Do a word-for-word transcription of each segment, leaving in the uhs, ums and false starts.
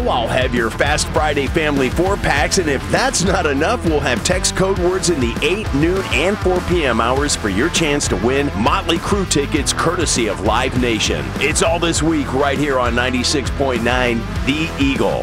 I'll have your Fast Friday Family four-packs, and if that's not enough, we'll have text code words in the eight, noon, and four p.m. hours for your chance to win Motley Crue tickets courtesy of Live Nation. It's all this week right here on ninety-six point nine The Eagle.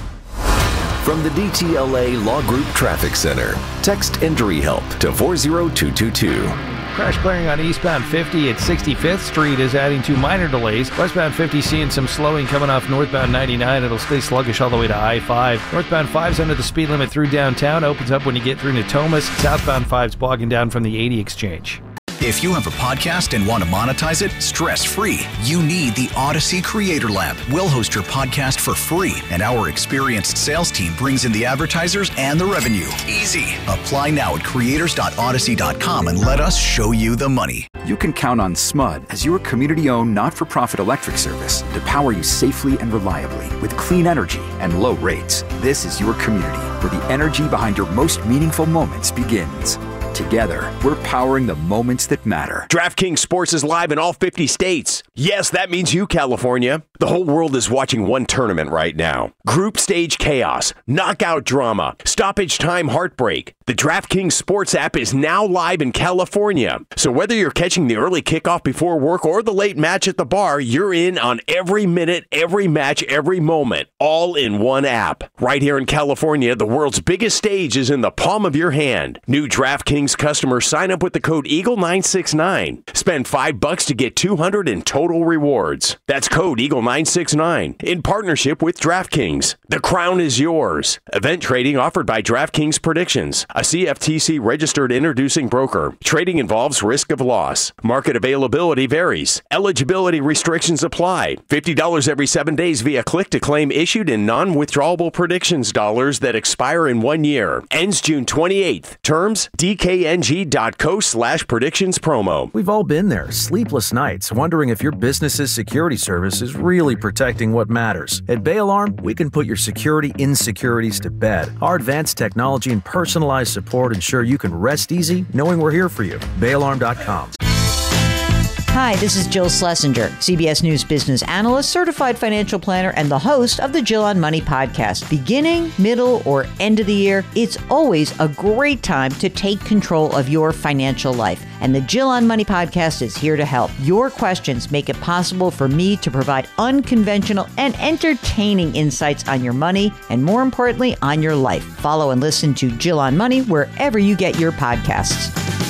From the D T L A Law Group Traffic Center, text Injury Help to four zero two two two. Crash clearing on eastbound fifty at sixty-fifth Street is adding to minor delays. Westbound fifty seeing some slowing coming off northbound ninety-nine. It'll stay sluggish all the way to I five. Northbound five's under the speed limit through downtown. Opens up when you get through Natomas. Southbound five's bogging down from the eighty exchange. If you have a podcast and want to monetize it stress-free, you need the Odyssey Creator Lab. We'll host your podcast for free, and our experienced sales team brings in the advertisers and the revenue. Easy. Apply now at creators dot odyssey dot com and let us show you the money. You can count on S M U D as your community-owned, not-for-profit electric service to power you safely and reliably with clean energy and low rates. This is your community, where the energy behind your most meaningful moments begins. Together, we're powering the moments that matter. DraftKings Sports is live in all fifty states. Yes, that means you, California. The whole world is watching one tournament right now. Group stage chaos, knockout drama, stoppage time heartbreak. The DraftKings Sports app is now live in California. So whether you're catching the early kickoff before work or the late match at the bar, you're in on every minute, every match, every moment, all in one app. Right here in California, the world's biggest stage is in the palm of your hand. New DraftKings customers sign up with the code Eagle nine six nine. Spend five bucks to get two hundred in total rewards. That's code Eagle nine six nine in partnership with DraftKings. The crown is yours. Event trading offered by DraftKings Predictions, a C F T C registered introducing broker. Trading involves risk of loss. Market availability varies. Eligibility restrictions apply. fifty dollars every seven days via click to claim issued in non-withdrawable predictions dollars that expire in one year. Ends June twenty-eighth. Terms D K N G dot co slash predictions promo. We've all been there, sleepless nights, wondering if your business's security service is really protecting what matters. At Bay Alarm, we can put your security insecurities to bed. Our advanced technology and personalized support ensure you can rest easy knowing we're here for you. Bay Alarm dot com. Hi, this is Jill Schlesinger, C B S News business analyst, certified financial planner, and the host of the Jill on Money podcast. Beginning, middle, or end of the year, it's always a great time to take control of your financial life. And the Jill on Money podcast is here to help. Your questions make it possible for me to provide unconventional and entertaining insights on your money, and more importantly, on your life. Follow and listen to Jill on Money wherever you get your podcasts.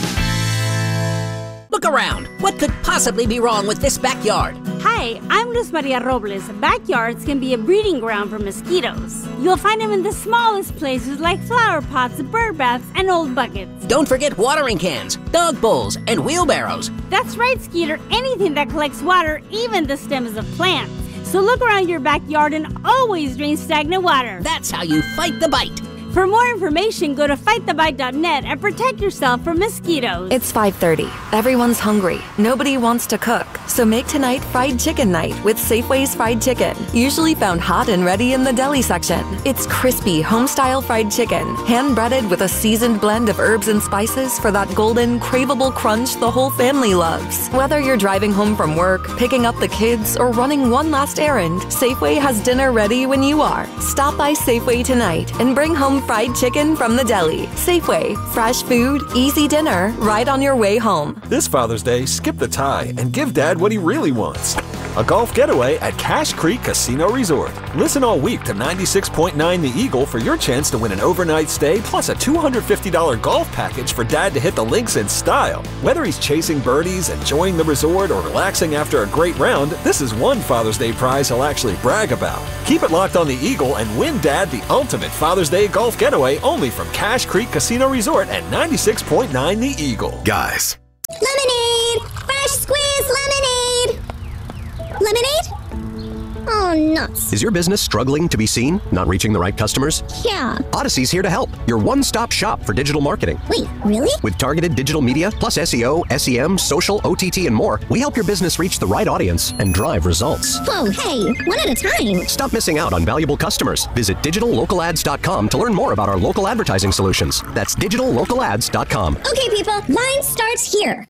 Look around. What could possibly be wrong with this backyard? Hi, I'm Luz Maria Robles. Backyards can be a breeding ground for mosquitoes. You'll find them in the smallest places like flower pots, bird baths, and old buckets. Don't forget watering cans, dog bowls, and wheelbarrows. That's right, Skeeter. Anything that collects water, even the stems of plants. So look around your backyard and always drain stagnant water. That's how you fight the bite. For more information, go to fight the bite dot net and protect yourself from mosquitoes. It's five thirty. Everyone's hungry. Nobody wants to cook. So make tonight fried chicken night with Safeway's fried chicken. Usually found hot and ready in the deli section. It's crispy, home-style fried chicken, hand-breaded with a seasoned blend of herbs and spices for that golden, craveable crunch the whole family loves. Whether you're driving home from work, picking up the kids, or running one last errand, Safeway has dinner ready when you are. Stop by Safeway tonight and bring home fried chicken from the deli. Safeway, fresh food, easy dinner, right on your way home. This Father's Day, skip the tie and give Dad what he really wants. A golf getaway at Cache Creek Casino Resort. Listen all week to ninety-six point nine The Eagle for your chance to win an overnight stay plus a two hundred fifty dollars golf package for Dad to hit the links in style. Whether he's chasing birdies, enjoying the resort, or relaxing after a great round, this is one Father's Day prize he'll actually brag about. Keep it locked on The Eagle and win Dad the ultimate Father's Day golf getaway only from Cache Creek Casino Resort at ninety-six point nine The Eagle. Guys. Lemonade! Fresh squeezed lemonade! Lemonade? Oh, nuts. Is your business struggling to be seen? Not reaching the right customers? Yeah. Odyssey's here to help. Your one-stop shop for digital marketing. Wait, really? With targeted digital media, plus S E O, S E M, social, O T T, and more, we help your business reach the right audience and drive results. Whoa, hey, one at a time. Stop missing out on valuable customers. Visit digital local ads dot com to learn more about our local advertising solutions. That's digital local ads dot com. Okay, people, line starts here.